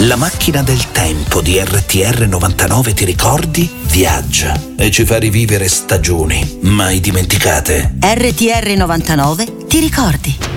La macchina del tempo di RTR 99, ti ricordi? Viaggia e ci fa rivivere stagioni mai dimenticate. RTR 99, ti ricordi?